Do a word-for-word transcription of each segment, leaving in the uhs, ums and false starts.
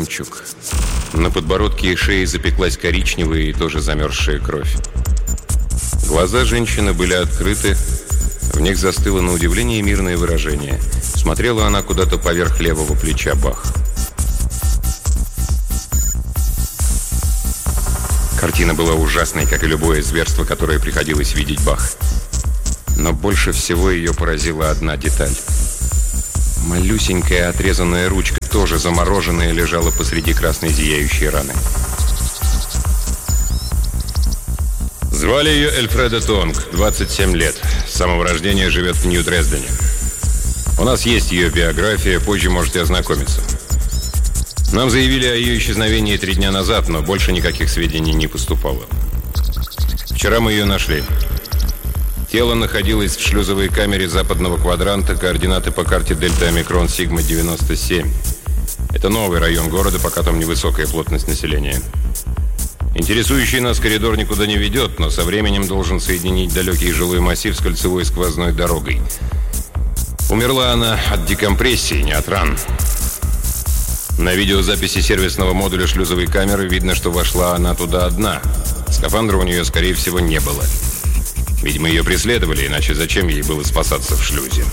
жемчуг. На подбородке и шее запеклась коричневая и тоже замерзшая кровь. Глаза женщины были открыты, в них застыло на удивление мирное выражение. Смотрела она куда-то поверх левого плеча Бах. Картина была ужасной, как и любое зверство, которое приходилось видеть Бах. Но больше всего ее поразила одна деталь. Малюсенькая отрезанная ручка, тоже замороженная, лежала посреди красной зияющей раны. Звали ее Эльфреда Тонг, двадцать семь лет. С самого рождения живет в Нью-Дрездене. У нас есть ее биография, позже можете ознакомиться. Нам заявили о ее исчезновении три дня назад, но больше никаких сведений не поступало. Вчера мы ее нашли. Тело находилось в шлюзовой камере западного квадранта, координаты по карте Дельта Омикрон Сигма девяносто семь. Это новый район города, пока там невысокая плотность населения. Интересующий нас коридор никуда не ведет, но со временем должен соединить далекий жилой массив с кольцевой сквозной дорогой. Умерла она от декомпрессии, не от ран. На видеозаписи сервисного модуля шлюзовой камеры видно, что вошла она туда одна. Скафандра у нее, скорее всего, не было. Видимо, ее преследовали, иначе зачем ей было спасаться в шлюзе?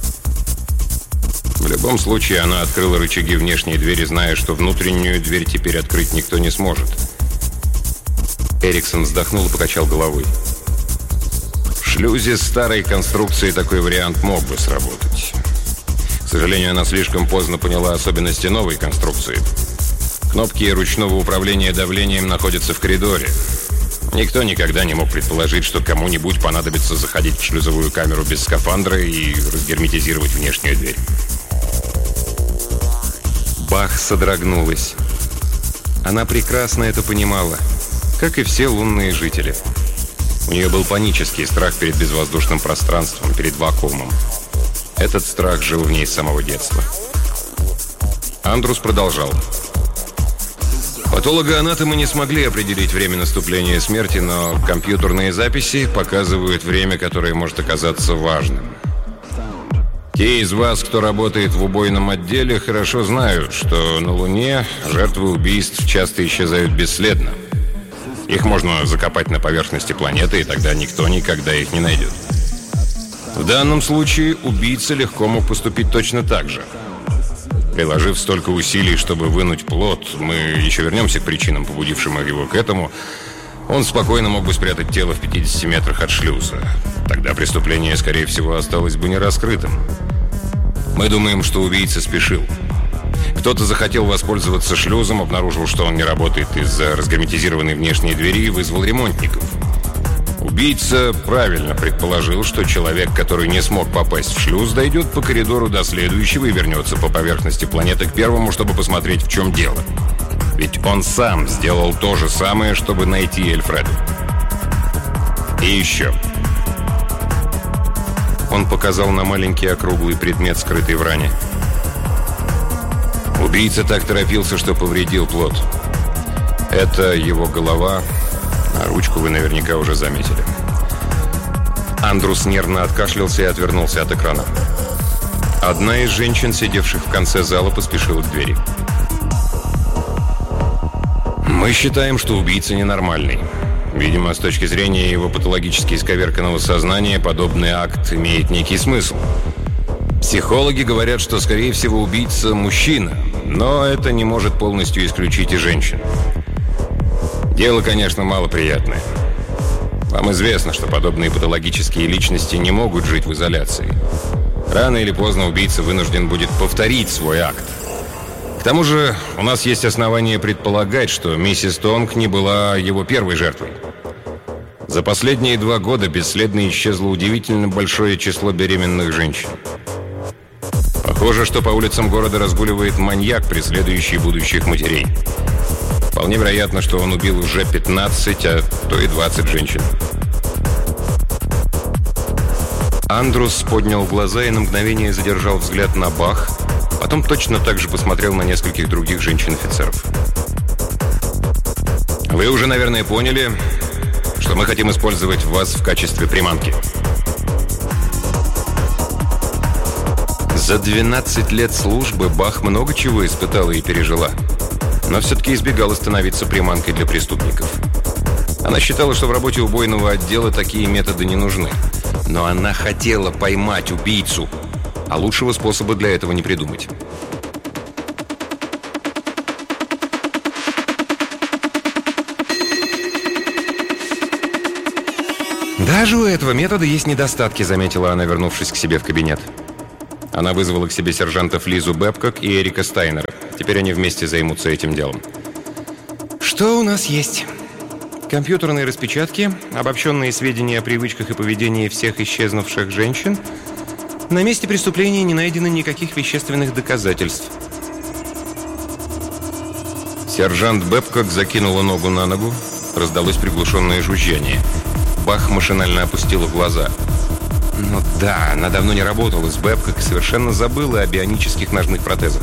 В любом случае, она открыла рычаги внешней двери, зная, что внутреннюю дверь теперь открыть никто не сможет. Эриксон вздохнул и покачал головой. В шлюзе старой конструкции такой вариант мог бы сработать. К сожалению, она слишком поздно поняла особенности новой конструкции. Кнопки ручного управления давлением находятся в коридоре. Никто никогда не мог предположить, что кому-нибудь понадобится заходить в шлюзовую камеру без скафандра и разгерметизировать внешнюю дверь. Бах содрогнулась. Она прекрасно это понимала, как и все лунные жители. У нее был панический страх перед безвоздушным пространством, перед вакуумом. Этот страх жил в ней с самого детства. Андрус продолжал. Патологоанатомы не смогли определить время наступления смерти, но компьютерные записи показывают время, которое может оказаться важным. Те из вас, кто работает в убойном отделе, хорошо знают, что на Луне жертвы убийств часто исчезают бесследно. Их можно закопать на поверхности планеты, и тогда никто никогда их не найдет. В данном случае убийца легко мог поступить точно так же. Приложив столько усилий, чтобы вынуть плод, мы еще вернемся к причинам, побудившим его к этому, он спокойно мог бы спрятать тело в пятидесяти метрах от шлюза. Тогда преступление, скорее всего, осталось бы нераскрытым. Мы думаем, что убийца спешил. Кто-то захотел воспользоваться шлюзом, обнаружил, что он не работает из-за разгерметизированной внешней двери, и вызвал ремонтников. Убийца правильно предположил, что человек, который не смог попасть в шлюз, дойдет по коридору до следующего и вернется по поверхности планеты к первому, чтобы посмотреть, в чем дело. Ведь он сам сделал то же самое, чтобы найти Эльфреду. И еще. Он показал на маленький округлый предмет, скрытый в ране. Убийца так торопился, что повредил плод. Это его голова, а ручку вы наверняка уже заметили. Андрус нервно откашлялся и отвернулся от экрана. Одна из женщин, сидевших в конце зала, поспешила к двери. Мы считаем, что убийца ненормальный. Видимо, с точки зрения его патологически исковерканного сознания, подобный акт имеет некий смысл. Психологи говорят, что, скорее всего, убийца мужчина, но это не может полностью исключить и женщин. Дело, конечно, малоприятное. Вам известно, что подобные патологические личности не могут жить в изоляции. Рано или поздно убийца вынужден будет повторить свой акт. К тому же у нас есть основания предполагать, что миссис Тонг не была его первой жертвой. За последние два года бесследно исчезло удивительно большое число беременных женщин. Похоже, что по улицам города разгуливает маньяк, преследующий будущих матерей. Вполне вероятно, что он убил уже пятнадцать, а то и двадцать женщин. Андрус поднял глаза и на мгновение задержал взгляд на Бах, потом точно так же посмотрел на нескольких других женщин-офицеров. Вы уже, наверное, поняли, что мы хотим использовать вас в качестве приманки. За двенадцать лет службы Бах много чего испытала и пережила. но все-таки избегала становиться приманкой для преступников. Она считала, что в работе убойного отдела такие методы не нужны. Но она хотела поймать убийцу, а лучшего способа для этого не придумать. «Даже у этого метода есть недостатки», — заметила она, вернувшись к себе в кабинет. Она вызвала к себе сержантов Лизу Бэбкок и Эрика Стайнера. Теперь они вместе займутся этим делом. «Что у нас есть?» Компьютерные распечатки, обобщенные сведения о привычках и поведении всех исчезнувших женщин. На месте преступления не найдено никаких вещественных доказательств. Сержант Бэбкок закинула ногу на ногу. Раздалось приглушенное жужжание. Бах машинально опустила глаза. Ну да, она давно не работала с Бэбкок и совершенно забыла о бионических ножных протезах.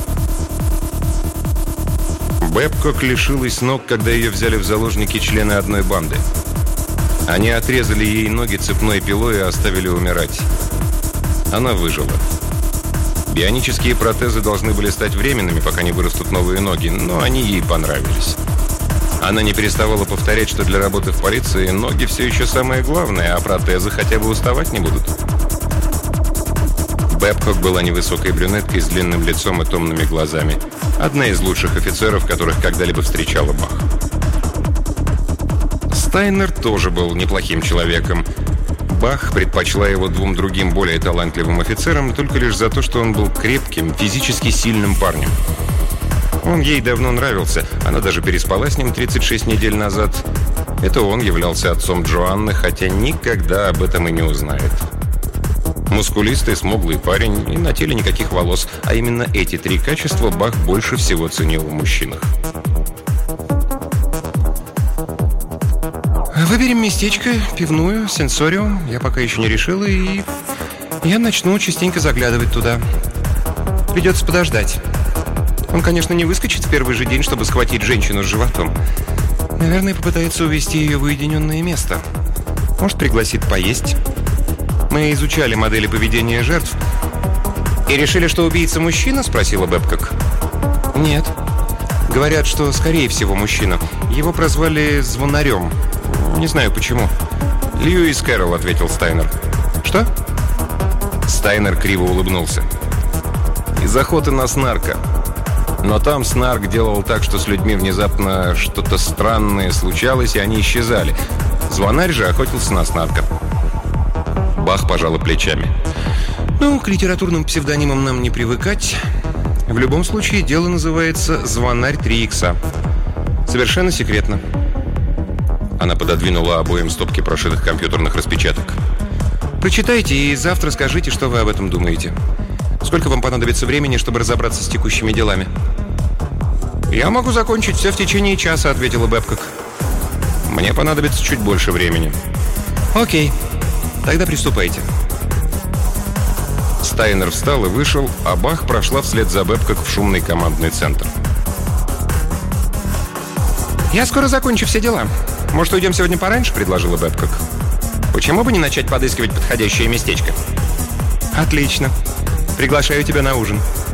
Бэбкок лишилась ног, когда ее взяли в заложники члены одной банды. Они отрезали ей ноги цепной пилой и оставили умирать. Она выжила. Бионические протезы должны были стать временными, пока не вырастут новые ноги, но они ей понравились. Она не переставала повторять, что для работы в полиции ноги все еще самое главное, а протезы хотя бы уставать не будут. Бэбкок была невысокой брюнеткой с длинным лицом и томными глазами. Одна из лучших офицеров, которых когда-либо встречала Бах. Стайнер тоже был неплохим человеком. Бах предпочла его двум другим более талантливым офицерам только лишь за то, что он был крепким, физически сильным парнем. Он ей давно нравился. Она даже переспала с ним тридцать шесть недель назад. Это он являлся отцом Джоанны, хотя никогда об этом и не узнает. Мускулистый, смуглый парень и на теле никаких волос. А именно эти три качества Бах больше всего ценил в мужчинах. Выберем местечко, пивную, сенсориум. Я пока еще не решила, и я начну частенько заглядывать туда. Придется подождать. Он, конечно, не выскочит в первый же день, чтобы схватить женщину с животом. Наверное, попытается увести ее в уединенное место. Может, пригласит поесть. Мы изучали модели поведения жертв. «И решили, что убийца мужчина?» – спросила Бэбкок. «Нет. Говорят, что, скорее всего, мужчина. Его прозвали Звонарем. Не знаю, почему». «Льюис Кэрролл», – ответил Стайнер. «Что?» Стайнер криво улыбнулся. «Из охоты на снарка. Но там снарк делал так, что с людьми внезапно что-то странное случалось, и они исчезали. Звонарь же охотился на снарка». Бах пожала плечами. «Ну, к литературным псевдонимам нам не привыкать. В любом случае, дело называется «Звонарь три икса». Совершенно секретно». Она пододвинула обоим стопки прошитых компьютерных распечаток. «Прочитайте и завтра скажите, что вы об этом думаете. Сколько вам понадобится времени, чтобы разобраться с текущими делами?» «Я могу закончить все в течение часа», — ответила Бэбкок. «Мне понадобится чуть больше времени». «Окей, тогда приступайте». Стайнер встал и вышел, а Бах прошла вслед за Бэбкок в шумный командный центр. «Я скоро закончу все дела. Может, уйдем сегодня пораньше?» — предложила Бэбкок. «Почему бы не начать подыскивать подходящее местечко?» «Отлично. Приглашаю тебя на ужин».